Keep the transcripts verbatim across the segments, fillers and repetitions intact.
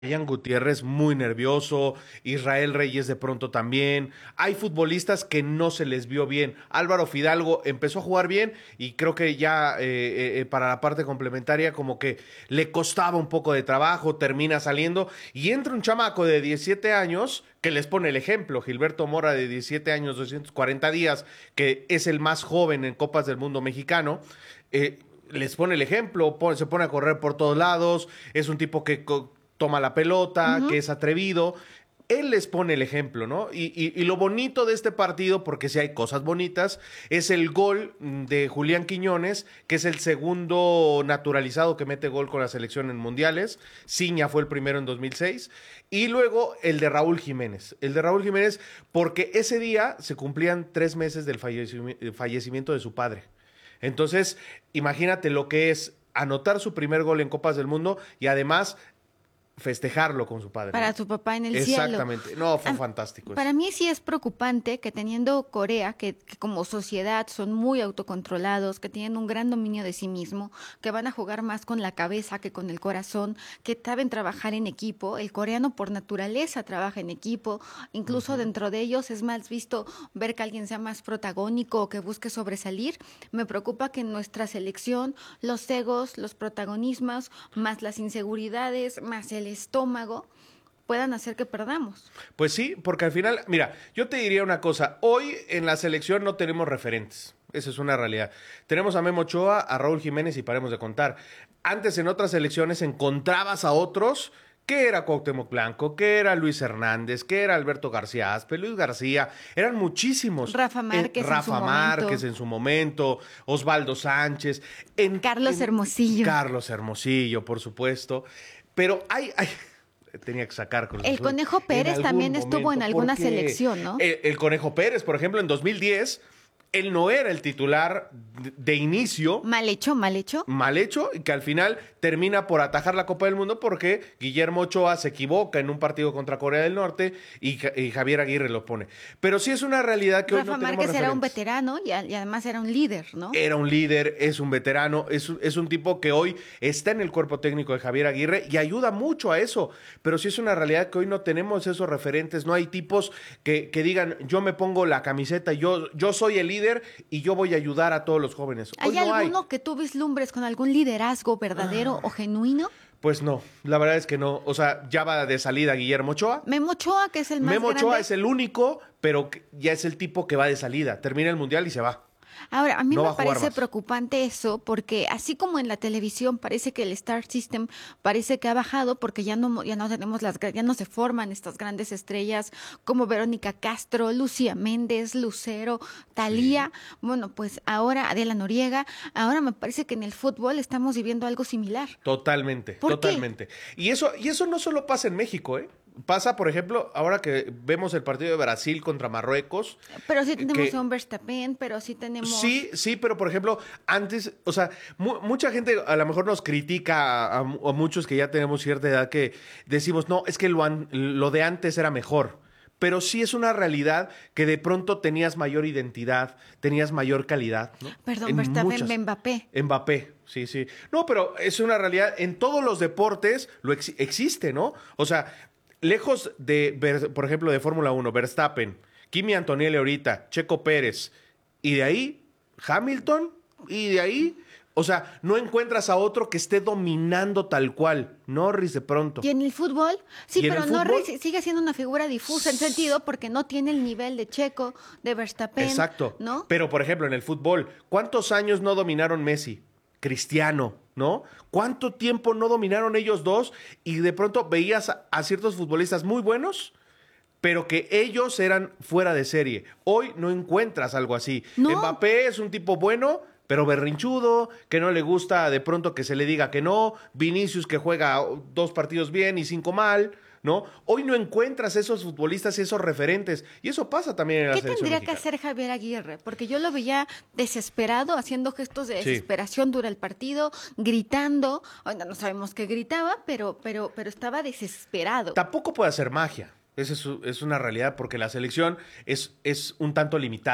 Ian Gutiérrez muy nervioso, Israel Reyes de pronto también. Hay futbolistas que no se les vio bien. Álvaro Fidalgo empezó a jugar bien y creo que ya eh, eh, para la parte complementaria como que le costaba un poco de trabajo, termina saliendo y entra un chamaco de diecisiete años que les pone el ejemplo. Gilberto Mora de diecisiete años, doscientos cuarenta días, que es el más joven en Copas del Mundo mexicano. Eh, les pone el ejemplo, pone, se pone a correr por todos lados, es un tipo que co- toma la pelota, que Ujú. es atrevido. Él les pone el ejemplo, ¿no? Y, y- y lo bonito de este partido, porque sí hay cosas bonitas, es el gol mm, de Julián Quiñones, que es el segundo naturalizado que mete gol con la selección en mundiales. Ciña fue el primero en dos mil seis. Y luego el de Raúl Jiménez. El de Raúl Jiménez, porque ese día se cumplían tres meses del fallecimi- fallecimiento de su padre. Entonces, imagínate lo que es anotar su primer gol en Copas del Mundo y además festejarlo con su padre, Para ¿no? tu papá en el cielo. Exactamente. No, fue Am- fantástico eso. Para mí sí es preocupante que teniendo Corea, que, que como sociedad son muy autocontrolados, que tienen un gran dominio de sí mismo, que van a jugar más con la cabeza que con el corazón, que saben trabajar en equipo. El coreano por naturaleza trabaja en equipo, incluso Ujú. dentro de ellos es más visto ver que alguien sea más protagónico o que busque sobresalir. Me preocupa que en nuestra selección los egos, los protagonismos, más las inseguridades, más el estómago, puedan hacer que perdamos. Pues sí, porque al final, mira, yo te diría una cosa, hoy en la selección no tenemos referentes, esa es una realidad. Tenemos a Memo Ochoa, a Raúl Jiménez y paremos de contar. Antes en otras selecciones encontrabas a otros que era Cuauhtémoc Blanco, que era Luis Hernández, que era Alberto García Aspe, Luis García, eran muchísimos. Rafa En Márquez en su Rafa Márquez momento, en su momento, Osvaldo Sánchez, en, Carlos en Hermosillo. Carlos Hermosillo, por supuesto. Pero hay, hay, tenía que sacar Cruz El Azul Conejo en Pérez algún también estuvo en momento, alguna porque selección, ¿no? el, el Conejo Pérez, por ejemplo, en dos mil diez, él no era el titular de, de inicio, Mal hecho, mal hecho. mal hecho, y que al final termina por atajar la Copa del Mundo porque Guillermo Ochoa se equivoca en un partido contra Corea del Norte y, Ja- y Javier Aguirre lo pone. Pero sí es una realidad que hoy Rafa no tenemos Márquez era un referentes. veterano y, a- y además era un líder, ¿no? Era un líder, es un veterano, es, un- es un tipo que hoy está en el cuerpo técnico de Javier Aguirre y ayuda mucho a eso. Pero sí es una realidad que hoy no tenemos esos referentes, no hay tipos que, que digan, yo me pongo la camiseta, yo, yo soy el líder y yo voy a ayudar a todos los jóvenes. Hoy ¿Hay no hay. alguno que tú vislumbres con algún liderazgo verdadero o genuino? Pues no, la verdad es que no. O sea, ya va de salida Guillermo Ochoa. Memo Ochoa, que es el más Memo grande. Ochoa es el único, pero que ya es el tipo que va de salida. Termina el mundial y se va. Ahora, a mí No va me a jugar parece más. preocupante eso, porque así como en la televisión parece que el Star System parece que ha bajado, porque ya no, ya no tenemos las, gra- ya no se forman estas grandes estrellas como Verónica Castro, Lucía Méndez, Lucero, Sí. Thalía, bueno, pues ahora Adela Noriega, ahora me parece que en el fútbol estamos viviendo algo similar. Totalmente, ¿Por qué? totalmente. Y eso, y eso no solo pasa en México, ¿eh? Pasa, por ejemplo, ahora que vemos el partido de Brasil contra Marruecos, Pero sí tenemos que a un Verstappen, pero sí tenemos... sí, sí, pero por ejemplo, antes, o sea, mu- mucha gente a lo mejor nos critica a, a mu- a muchos que ya tenemos cierta edad que decimos, no, es que lo, an- lo de antes era mejor. Pero sí es una realidad que de pronto tenías mayor identidad, tenías mayor calidad, ¿no? Perdón, En Verstappen, muchas. Mbappé. Mbappé, sí, sí. No, pero es una realidad. En todos los deportes lo ex- existe, ¿no? O sea, lejos de, ver- por ejemplo, de Fórmula Uno, Verstappen, Kimi Antonelli ahorita, Checo Pérez, y de ahí Hamilton, y de ahí, o sea, no encuentras a otro que esté dominando tal cual. Norris de pronto. ¿Y en el fútbol? Sí, ¿Y en pero el Norris fútbol? sigue siendo una figura difusa en sentido porque no tiene el nivel de Checo, de Verstappen, Exacto. ¿no? Pero, por ejemplo, en el fútbol, ¿cuántos años no dominaron Messi? Cristiano, ¿no? ¿Cuánto tiempo no dominaron ellos dos? Y de pronto veías a, a ciertos futbolistas muy buenos, pero que ellos eran fuera de serie. Hoy no encuentras algo así. No. Mbappé es un tipo bueno, pero berrinchudo, que no le gusta de pronto que se le diga que no. Vinicius que juega dos partidos bien y cinco mal, ¿no? Hoy no encuentras esos futbolistas y esos referentes. Y eso pasa también en la ¿Qué selección tendría que mexicana. hacer Javier Aguirre? Porque yo lo veía desesperado, haciendo gestos de Sí. desesperación durante el partido, gritando. Bueno, no sabemos qué gritaba, pero, pero, pero estaba desesperado. Tampoco puede hacer magia. Esa es, es una realidad porque la selección es, es un tanto limitada,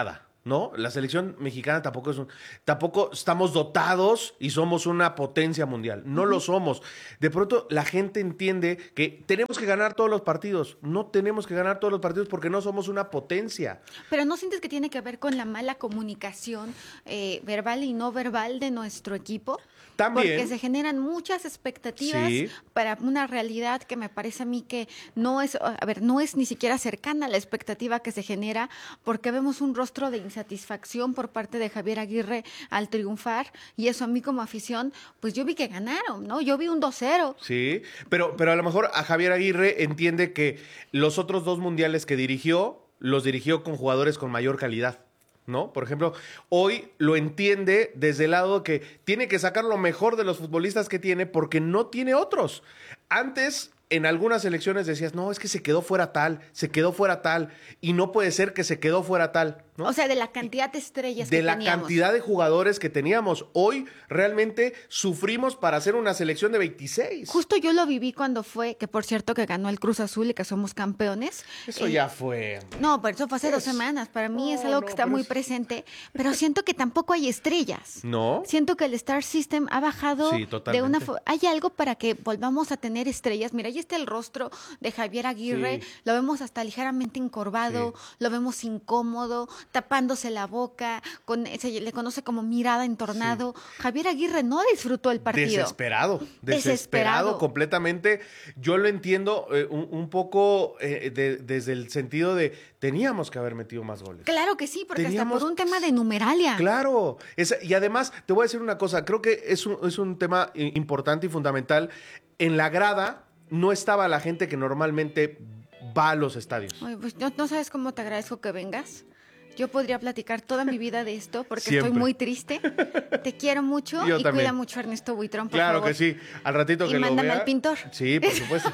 ¿no? La selección mexicana tampoco es un, tampoco estamos dotados y somos una potencia mundial. No uh-huh. lo somos. De pronto la gente entiende que tenemos que ganar todos los partidos. No tenemos que ganar todos los partidos porque no somos una potencia. Pero ¿no sientes que tiene que ver con la mala comunicación eh, verbal y no verbal de nuestro equipo? También. Porque se generan muchas expectativas sí. para una realidad que me parece a mí que no es, a ver, no es ni siquiera cercana a la expectativa que se genera, porque vemos un rostro de insatisfacción por parte de Javier Aguirre al triunfar, y eso a mí como afición, pues yo vi que ganaron, ¿no? Yo vi un dos cero. Sí, pero, pero a lo mejor a Javier Aguirre entiende que los otros dos mundiales que dirigió, los dirigió con jugadores con mayor calidad, ¿no? Por ejemplo, hoy lo entiende desde el lado que tiene que sacar lo mejor de los futbolistas que tiene porque no tiene otros. Antes, en algunas selecciones decías, no, es que se quedó fuera tal, se quedó fuera tal, y no puede ser que se quedó fuera tal, ¿no? O sea, de la cantidad de estrellas de que la teníamos. cantidad de jugadores que teníamos. Hoy realmente sufrimos para hacer una selección de veintiséis. Justo yo lo viví cuando fue, que por cierto que ganó el Cruz Azul y que somos campeones. Eso eh, ya fue. No, pero eso fue hace es... dos semanas. Para mí no, es algo no, que está muy es... presente, pero siento que tampoco hay estrellas. ¿No? Siento que el Star System ha bajado sí, de una forma. Hay algo para que volvamos a tener estrellas. Mira, ahí está el rostro de Javier Aguirre, sí. Lo vemos hasta ligeramente encorvado, sí. Lo vemos incómodo, tapándose la boca, con, se le conoce como mirada en tornado. Sí. Javier Aguirre no disfrutó el partido. Desesperado, desesperado, desesperado. completamente. Yo lo entiendo eh, un, un poco eh, de, desde el sentido de teníamos que haber metido más goles. Claro que sí, porque teníamos, hasta por un tema de numeralia. Claro, es, y además te voy a decir una cosa, creo que es un, es un tema importante y fundamental. En la grada no estaba la gente que normalmente va a los estadios. Oye, pues no, no sabes cómo te agradezco que vengas. Yo podría platicar toda mi vida de esto porque Siempre. Estoy muy triste. Te quiero mucho Yo y también. Cuida mucho a Ernesto Buitrón, por claro favor. que sí. Al ratito y que lo vea. Y mándame al pintor. Sí, por supuesto.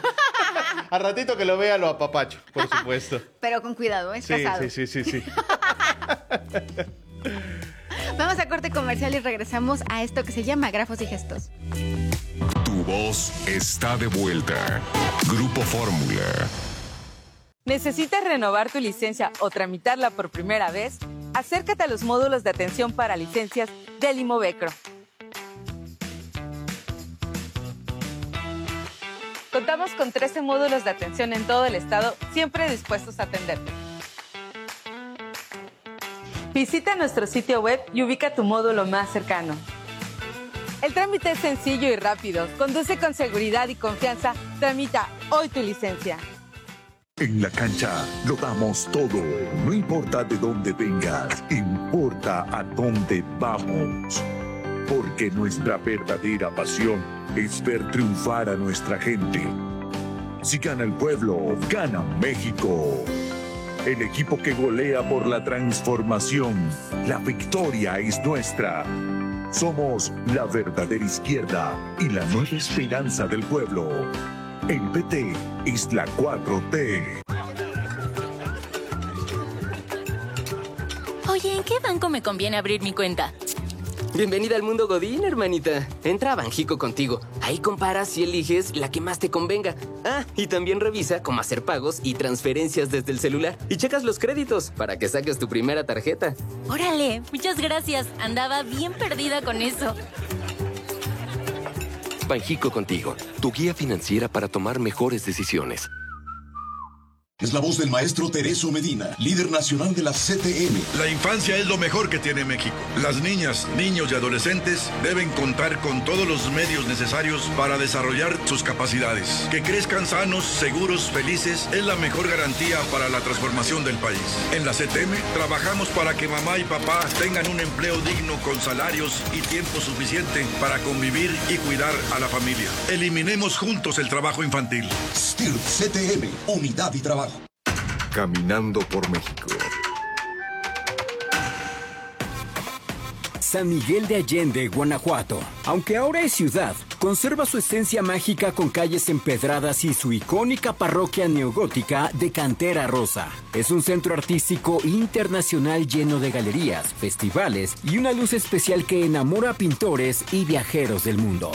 Al ratito que lo vea lo apapacho, por supuesto. Pero con cuidado, ¿eh? Sí, casado. sí, sí, sí, sí. Vamos a corte comercial y regresamos a esto que se llama Grafos y Gestos. Tu voz está de vuelta. Grupo Fórmula. ¿Necesitas renovar tu licencia o tramitarla por primera vez? Acércate a los módulos de atención para licencias del Imovecro. Contamos con trece módulos de atención en todo el estado, siempre dispuestos a atenderte. Visita nuestro sitio web y ubica tu módulo más cercano. El trámite es sencillo y rápido. Conduce con seguridad y confianza. Tramita hoy tu licencia. En la cancha lo damos todo. No importa de dónde vengas, importa a dónde vamos. Porque nuestra verdadera pasión es ver triunfar a nuestra gente. Si gana el pueblo, gana México. El equipo que golea por la transformación. La victoria es nuestra. Somos la verdadera izquierda y la nueva esperanza del pueblo. El P T es la cuatro T. Oye, ¿en qué banco me conviene abrir mi cuenta? Bienvenida al mundo Godín, hermanita. Entra a Banjico contigo. Ahí comparas y eliges la que más te convenga. Ah, y también revisa cómo hacer pagos y transferencias desde el celular. Y checas los créditos para que saques tu primera tarjeta. Órale, muchas gracias. Andaba bien perdida con eso. Banjico contigo, tu guía financiera para tomar mejores decisiones. Es la voz del maestro Tereso Medina, líder nacional de la C T M. La infancia es lo mejor que tiene México. Las niñas, niños y adolescentes deben contar con todos los medios necesarios para desarrollar sus capacidades. Que crezcan sanos, seguros, felices es la mejor garantía para la transformación del país. En la C T M trabajamos para que mamá y papá tengan un empleo digno con salarios y tiempo suficiente para convivir y cuidar a la familia. Eliminemos juntos el trabajo infantil. S T I R P C T M, unidad y trabajo. Caminando por México. San Miguel de Allende, Guanajuato. Aunque ahora es ciudad, conserva su esencia mágica con calles empedradas y su icónica parroquia neogótica de cantera rosa. Es un centro artístico internacional lleno de galerías, festivales y una luz especial que enamora a pintores y viajeros del mundo.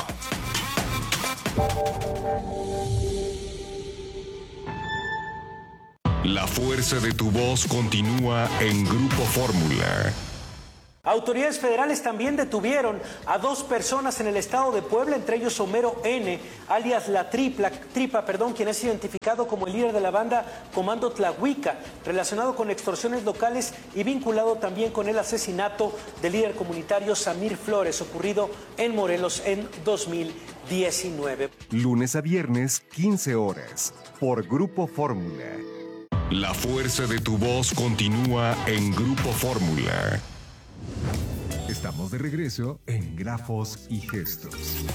La fuerza de tu voz continúa en Grupo Fórmula. Autoridades federales también detuvieron a dos personas en el estado de Puebla, entre ellos Homero N., alias La Tripla, Tripa, perdón, quien es identificado como el líder de la banda Comando Tlahuica, relacionado con extorsiones locales y vinculado también con el asesinato del líder comunitario Samir Flores, ocurrido en Morelos en dos mil diecinueve. Lunes a viernes, quince horas, por Grupo Fórmula. La fuerza de tu voz continúa en Grupo Fórmula. Estamos de regreso en Grafos y Gestos.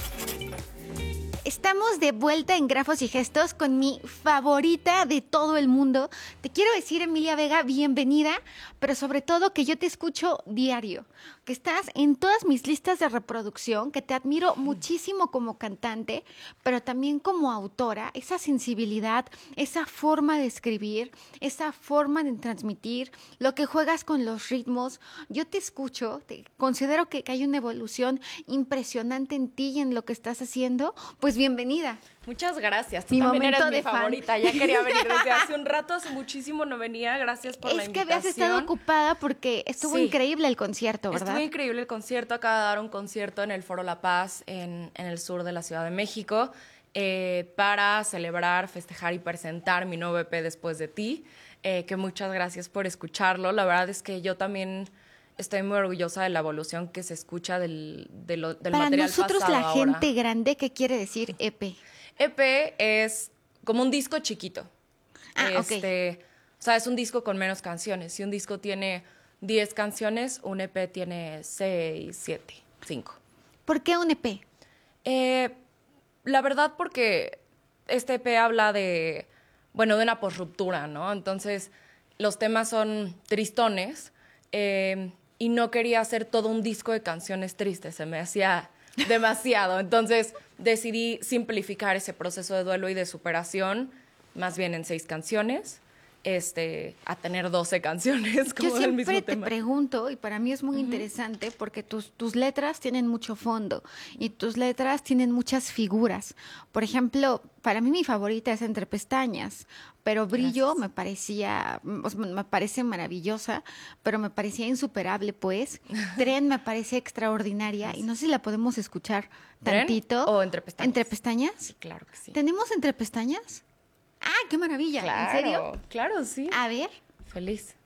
Estamos de vuelta en Grafos y Gestos con mi favorita de todo el mundo. Te quiero decir, Emilia Vega, bienvenida, pero sobre todo que yo te escucho diario, que estás en todas mis listas de reproducción, que te admiro muchísimo como cantante, pero también como autora, esa sensibilidad, esa forma de escribir, esa forma de transmitir, lo que juegas con los ritmos. Yo te escucho, te considero que, que hay una evolución impresionante en ti y en lo que estás haciendo. Pues bienvenida. Muchas gracias. Tú Mi también momento eres de mi fan. favorita. Ya quería venir desde hace un rato, hace muchísimo no venía. Gracias por es la invitación. Es que habías estado ocupada porque estuvo sí. increíble el concierto, ¿verdad? Estuvo increíble el concierto. Acaba de dar un concierto en el Foro La Paz, en, en el sur de la Ciudad de México, eh, para celebrar, festejar y presentar mi nuevo E P Después de Ti. Eh, que muchas gracias por escucharlo. La verdad es que yo también estoy muy orgullosa de la evolución que se escucha del, de lo, del Para material nosotros, pasado la ahora. gente grande, ¿qué quiere decir E P? E P es como un disco chiquito. Ah, este, ok. O sea, es un disco con menos canciones. Si un disco tiene diez canciones, un E P tiene seis, siete, cinco. ¿Por qué un E P? Eh, la verdad, porque este E P habla de, bueno, de una posruptura, ¿no? Entonces, los temas son tristones eh, y no quería hacer todo un disco de canciones tristes. Se me hacía demasiado. Entonces, decidí simplificar ese proceso de duelo y de superación, más bien en seis canciones, este, a tener doce canciones como Yo del mismo siempre te tema. pregunto, y para mí es muy uh-huh. interesante, porque tus, tus letras tienen mucho fondo y tus letras tienen muchas figuras. Por ejemplo, para mí mi favorita es Entre Pestañas, pero Brillo Gracias. me parecía, me parece maravillosa, pero me parecía insuperable, pues. Tren me parece extraordinaria Gracias. y no sé si la podemos escuchar tantito. ¿O Entre Pestañas? ¿Entre Pestañas? Sí, claro que sí. ¿Tenemos Entre Pestañas? ¡Ah, qué maravilla! Claro, ¿En serio? Claro, sí. A ver. Feliz.